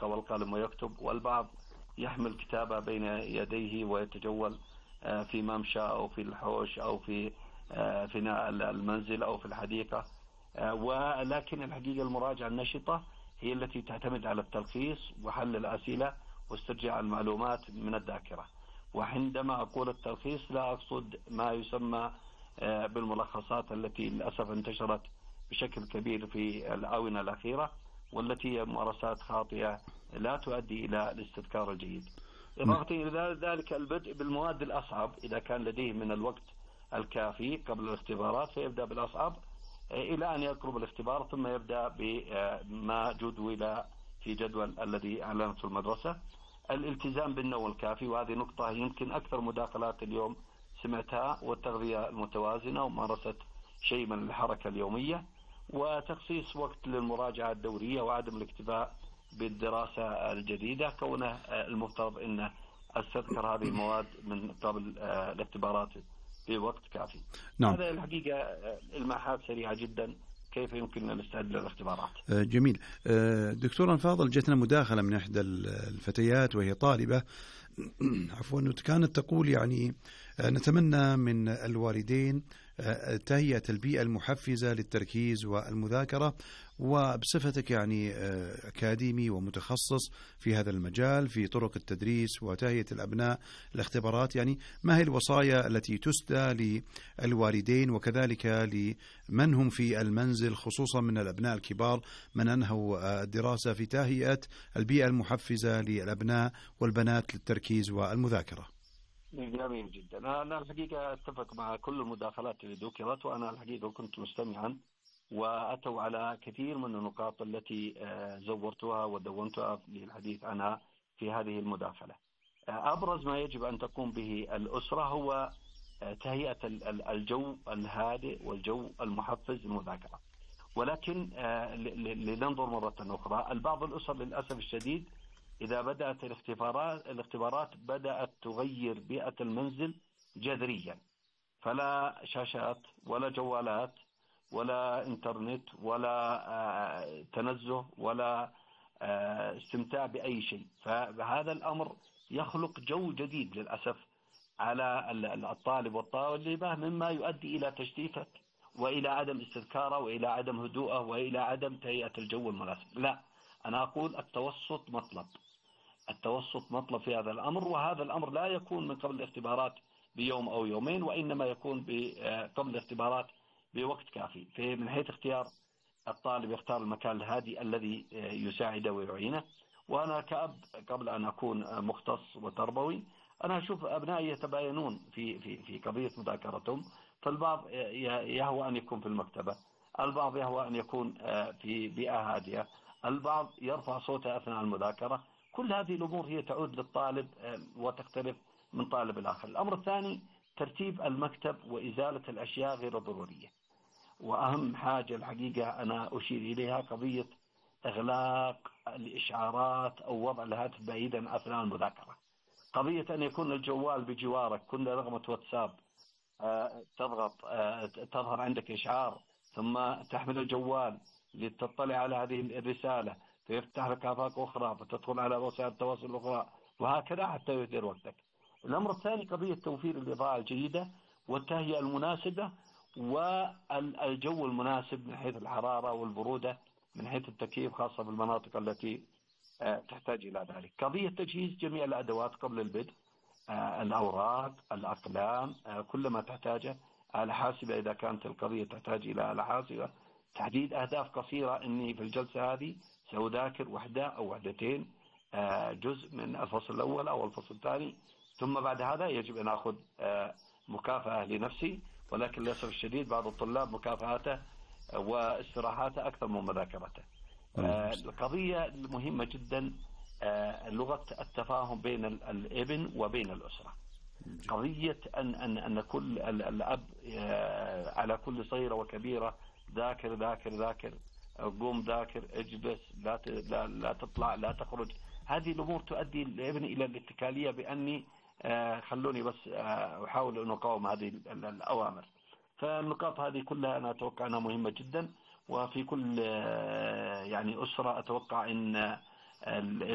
الورقة والقلم ويكتب، والبعض يحمل كتابة بين يديه ويتجول في ممشى أو في الحوش أو في فناء المنزل أو في الحديقة. ولكن الحقيقة المراجعة النشطة هي التي تعتمد على التلخيص وحل الأسئلة واسترجاع المعلومات من الذاكرة. وعندما أقول التلخيص لا أقصد ما يسمى بالملخصات التي للأسف انتشرت بشكل كبير في الآونة الأخيرة، والتي هي ممارسات خاطئة لا تؤدي إلى الاستذكار الجيد. إضافة إلى ذلك البدء بالمواد الأصعب إذا كان لديه من الوقت الكافي قبل الاختبارات، فيبدأ بالأصعب إلى أن يقرب الاختبار، ثم يبدأ بما جدول في جدول الذي أعلنته المدرسة. الالتزام بالنوم الكافي، وهذه نقطة يمكن أكثر مداخلات اليوم سمعتها، والتغذية المتوازنة وممارسة شيء من الحركة اليومية، وتخصيص وقت للمراجعة الدورية، وعدم الاكتفاء بالدراسة الجديدة، كونه المفترض أن أستذكر هذه المواد من قبل الاختبارات في وقت كافي. نعم. هذا الحقيقة المعهد سريعة جدا كيف يمكن أن نستعد للاختبارات. جميل. دكتور فاضل، جتنا مداخلة من إحدى الفتيات وهي طالبة عفوا، كانت تقول يعني نتمنى من الوالدين تهيئة البيئة المحفزة للتركيز والمذاكرة، وبصفتك يعني أكاديمي ومتخصص في هذا المجال في طرق التدريس وتهيئة الأبناء الاختبارات، يعني ما هي الوصايا التي تسدى للوالدين وكذلك لمن هم في المنزل، خصوصا من الأبناء الكبار من أنهوا الدراسة، في تهيئة البيئة المحفزة للأبناء والبنات للتركيز والمذاكرة؟ جميل جدا. أنا الحقيقة أتفق مع كل المداخلات اللي ذكرت، وأنا الحقيقة كنت مستمعا وأتوا على كثير من النقاط التي زورتها ودونتها للحديث عنها في هذه المداخلة. أبرز ما يجب أن تقوم به الأسرة هو تهيئة الجو الهادئ والجو المحفز للمذاكرة. ولكن لننظر مرة أخرى، البعض الأسر للأسف الشديد إذا بدأت الاختبارات بدأت تغير بيئة المنزل جذريا، فلا شاشات ولا جوالات ولا إنترنت ولا تنزه ولا استمتاع بأي شيء. فهذا الأمر يخلق جو جديد للأسف على الطالب والطالبة، مما يؤدي إلى تشتيته وإلى عدم استذكاره وإلى عدم هدوءه وإلى عدم تهيئة الجو المناسب. لا، أنا أقول التوسط مطلب. التوسط مطلب في هذا الأمر، وهذا الأمر لا يكون من قبل الاختبارات بيوم أو يومين، وإنما يكون قبل الاختبارات بوقت كافي. من حيث اختيار الطالب يختار المكان الهادي الذي يساعده ويعينه. وأنا كأب قبل أن أكون مختص وتربوي، أنا أشوف أبنائي يتباينون في قضية مذاكرتهم. فالبعض يهوى أن يكون في المكتبة، البعض يهوى أن يكون في بيئة هادئة، البعض يرفع صوته أثناء المذاكرة. كل هذه الأمور هي تعود للطالب وتختلف من طالب الآخر. الأمر الثاني ترتيب المكتب وإزالة الأشياء غير الضرورية. وأهم حاجة الحقيقة أنا أشير إليها قضية إغلاق الإشعارات أو وضع الهاتف بعيدا أثناء المذاكرة. قضية أن يكون الجوال بجوارك، كل رقمة واتساب تضغط تظهر عندك إشعار، ثم تحمل الجوال لتطلع على هذه الرسالة، فيفتح لك آفاق أخرى، فتدخل على وسائل التواصل الأخرى، وهكذا حتى يدير وقتك. الأمر الثاني قضية توفير الإضاءة الجيدة والتهيئة المناسبة والجو المناسب من حيث الحرارة والبرودة، من حيث التكييف خاصة في المناطق التي تحتاج إلى ذلك. قضية تجهيز جميع الأدوات قبل البدء، الأوراق، الأقلام، كل ما تحتاجه، آلة حاسبة إذا كانت القضية تحتاج إلى آلة حاسبة. تحديد أهداف قصيرة، إني في الجلسة هذه سأذاكر وحدة أو وحدتين جزء من الفصل الأول أو الفصل الثاني، ثم بعد هذا يجب أن أخذ مكافأة لنفسي. ولكن للأسف الشديد بعض الطلاب مكافآته واستراحاته أكثر من مذاكرته. القضية مهمة جدا، لغة التفاهم بين الابن وبين الأسرة. قضية أن كل الأب على كل صغيرة وكبيرة ذاكر ذاكر ذاكر، قوم ذاكر، اجلس، لا تطلع، لا تخرج. هذه الأمور تؤدي الابن إلى الاتكالية، بأني خلوني بس أحاول أن أقاوم هذه الأوامر. فالنقاط هذه كلها أنا أتوقع أنها مهمة جدا، وفي كل يعني أسرة أتوقع أن